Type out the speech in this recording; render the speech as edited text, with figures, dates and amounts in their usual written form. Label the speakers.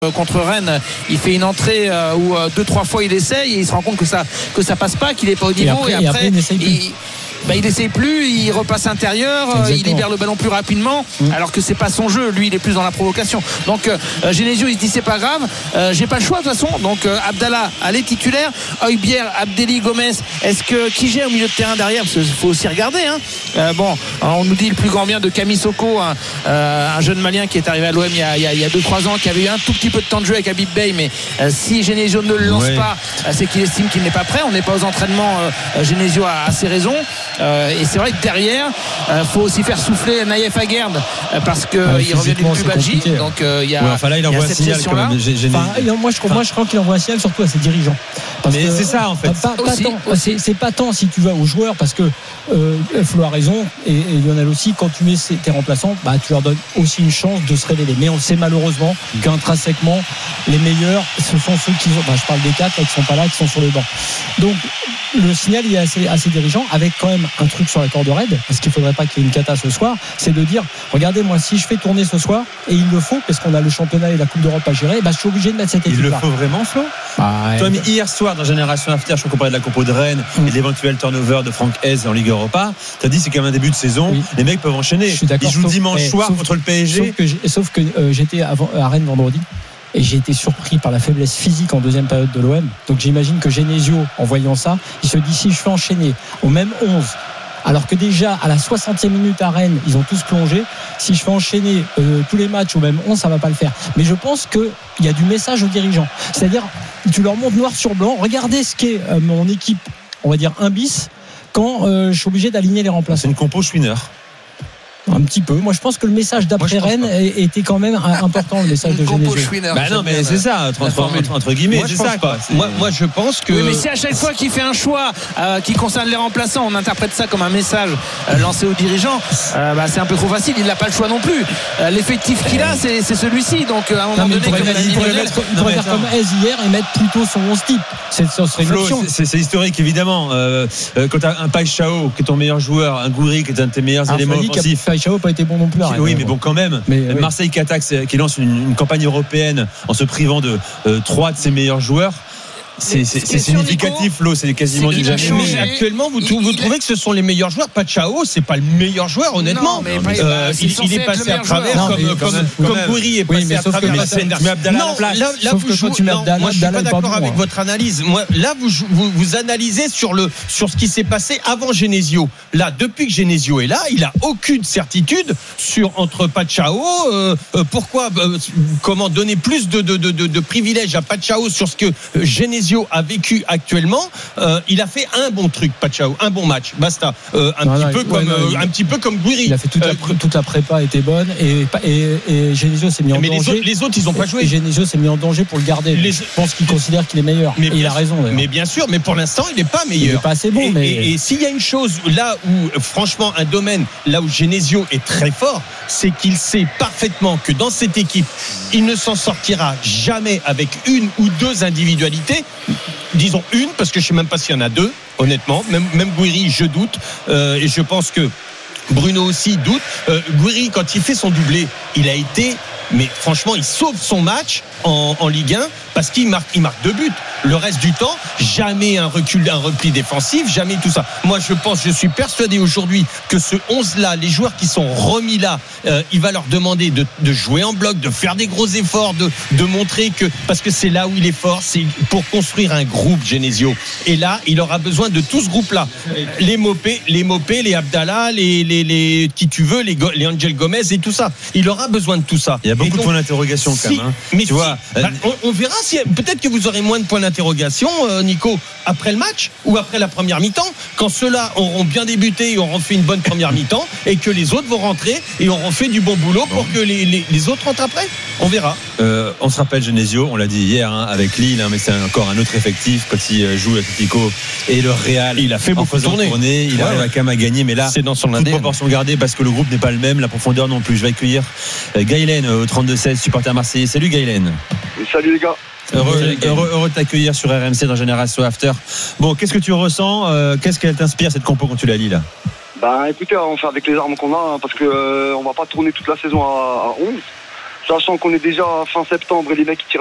Speaker 1: contre Rennes, il fait une entrée où 2-3 fois il essaye et il se rend compte que ça passe pas, qu'il est pas au niveau et après il n'essaye plus, il repasse intérieur. Exactement. Il libère le ballon plus rapidement alors que c'est pas son jeu, lui il est plus dans la provocation. Donc Genesio il se dit c'est pas grave, j'ai pas le choix de toute façon, donc Abdallah allez titulaire, Højbjerg, Abdelli, Gomez, est-ce que qui gère au milieu de terrain derrière, parce qu'il faut aussi regarder on nous dit le plus grand bien de Camille Soko, un jeune malien qui est arrivé à l'OM il y a 2-3 ans, qui avait eu un tout petit peu de temps de jeu avec Habib Beye, mais si Genesio ne le lance pas, c'est qu'il estime qu'il n'est pas prêt. On n'est pas aux entraînements, Genesio a ses raisons. Et c'est vrai que derrière faut aussi faire souffler Naïef Aguerd parce qu'il revient d'une pubalgie, donc il y a
Speaker 2: là il envoie un signal quand même.
Speaker 3: Moi je crois qu'il envoie un signal surtout à ses dirigeants,
Speaker 2: mais c'est ça en fait
Speaker 3: c'est pas tant si tu vas aux joueurs, parce que Flo a raison et Lionel aussi, quand tu mets tes remplaçants, tu leur donnes aussi une chance de se révéler, mais on sait malheureusement qu'intrinsèquement les meilleurs ce sont ceux qui je parle des 4 qui sont pas là, qui sont sur le banc. Donc le signal il est à ses dirigeants, avec quand même un truc sur la corde raide, parce qu'il faudrait pas qu'il y ait une cata ce soir, c'est de dire regardez, moi si je fais tourner ce soir, et il le faut parce qu'on a le championnat et la Coupe d'Europe à gérer, je suis obligé de mettre cette équipe là.
Speaker 2: Il le faut vraiment, Flo? Toi, hier soir dans Génération After, je crois qu'on parlait de la compo de Rennes et de l'éventuel turnover de Franck Hez en Ligue Europa. Tu as dit c'est quand même un début de saison, les mecs peuvent enchaîner. Ils jouent dimanche soir contre le PSG.
Speaker 3: Sauf que j'étais à Rennes vendredi et j'ai été surpris par la faiblesse physique en deuxième période de l'OM. Donc j'imagine que Genesio, en voyant ça, il se dit si je fais enchaîner au même 11, alors que déjà à la 60e minute à Rennes ils ont tous plongé, si je fais enchaîner tous les matchs au même 11, ça va pas le faire. Mais je pense qu'il y a du message aux dirigeants, c'est-à-dire tu leur montres noir sur blanc, regardez ce qu'est mon équipe, on va dire 1 bis, quand je suis obligé d'aligner les remplaçants.
Speaker 2: C'est une compo Schwinner.
Speaker 3: Un petit peu. Moi, je pense que le message d'après Rennes était quand même important, le message de Genesio.
Speaker 2: Non, mais c'est ça, entre guillemets, c'est ça, quoi.
Speaker 4: Moi, je pense que.
Speaker 1: Oui, mais si à chaque fois qu'il fait un choix qui concerne les remplaçants, on interprète ça comme un message lancé aux dirigeants, c'est un peu trop facile. Il n'a pas le choix non plus. L'effectif qu'il a, c'est celui-ci. Donc, à un moment donné,
Speaker 3: il pourrait faire comme Hez hier et mettre plutôt son 11 type. Ça serait une option.
Speaker 2: C'est historique, évidemment. Quand tu as un Paixão qui est ton meilleur joueur, un Gouiri qui est un de tes meilleurs éléments offensifs.
Speaker 3: Paixão n'a pas été bon non plus.
Speaker 2: Oui, mais bon, quand même. Marseille qui attaque, qui lance une campagne européenne en se privant de 3 de ses meilleurs joueurs. C'est significatif, Flo, c'est quasiment du jamais.
Speaker 4: Mais actuellement, vous trouvez que ce sont les meilleurs joueurs? Paixão, c'est pas le meilleur joueur, honnêtement. Il est passé à travers comme Gouiri est passé à travers.
Speaker 3: Non, là vous jouez.
Speaker 4: Moi, je suis pas d'accord avec votre analyse. Moi, là, vous analysez sur ce qui s'est passé avant Genesio. Là, depuis que Genesio est là, il a aucune certitude entre Paixão. Pourquoi, comment donner plus de privilèges à Paixão sur ce que Genesio a vécu actuellement. Il a fait un bon truc, Paixão, un bon match, basta. Un petit peu comme Gouiri.
Speaker 3: Il a fait toute la prépa était bonne et Genesio s'est mis en danger.
Speaker 4: Les autres ils ont pas joué.
Speaker 3: Et Genesio s'est mis en danger pour le garder. Je pense qu'il considère qu'il est meilleur. Et il a raison. D'ailleurs.
Speaker 4: Mais bien sûr, mais pour l'instant il n'est pas meilleur.
Speaker 3: Il n'est pas assez bon.
Speaker 4: Et s'il y a une chose là où franchement un domaine là où Genesio est très fort, c'est qu'il sait parfaitement que dans cette équipe il ne s'en sortira jamais avec une ou deux individualités. Disons une, parce que je ne sais même pas s'il y en a deux, honnêtement. Même Gouiri, je doute. Et je pense que Bruno aussi doute. Gouiri, quand il fait son doublé, il a été... Mais franchement, il sauve son match en Ligue 1 parce qu'il marque 2 buts. Le reste du temps, jamais un repli défensif, jamais tout ça. Moi, je suis persuadé aujourd'hui que ce 11-là, les joueurs qui sont remis là, il va leur demander de jouer en bloc, de faire des gros efforts, de montrer que, parce que c'est là où il est fort, c'est pour construire un groupe, Genesio. Et là, il aura besoin de tout ce groupe-là. Les Mopé, les Abdallah, les qui tu veux, les Angel Gomez et tout ça. Il aura besoin de tout ça.
Speaker 2: Il y a beaucoup de points d'interrogation quand même.
Speaker 4: Mais tu vois, on verra si peut-être que vous aurez moins de points d'interrogation, Nico, après le match ou après la première mi-temps, quand ceux-là auront bien débuté et auront fait une bonne première mi-temps, et que les autres vont rentrer et auront fait du bon boulot pour que les autres rentrent après. On verra.
Speaker 2: On se rappelle Genesio, on l'a dit hier avec Lille, mais c'est encore un autre effectif quand il joue l'Atlético et le Real.
Speaker 4: Il a fait beaucoup
Speaker 2: tourner. Il arrive quand même à gagner, mais là,
Speaker 4: c'est dans son
Speaker 2: toute proportion gardée parce que le groupe n'est pas le même, la profondeur non plus. Je vais accueillir Gaëlen au 32-16, supporter marseillais. Salut Gaëlen.
Speaker 5: Salut les gars.
Speaker 2: Heureux de t'accueillir sur RMC dans Génération After. Bon, qu'est-ce que tu ressens? Qu'est-ce qu'elle t'inspire cette compo quand tu la lis là?
Speaker 5: Écoutez, on fait avec les armes qu'on a, parce que on va pas tourner toute la saison à 11. sachant qu'on est déjà fin septembre et les mecs qui tirent